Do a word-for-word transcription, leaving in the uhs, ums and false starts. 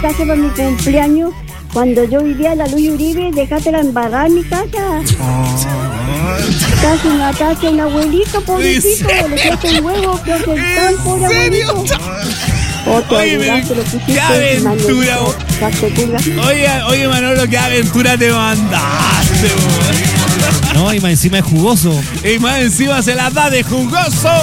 casa para mi cumpleaños. Cuando yo vivía en la Luis Uribe, dejátela embarrar en mi casa. Casi una taza, un abuelito, pobrecito. Le quedaste un huevo, que hace el tan pobre abuelito. Otro Oye, pero qué aventura. Oye, oye, Manolo, qué aventura te mandaste, No, y más encima es jugoso. Y más encima se las da de jugoso.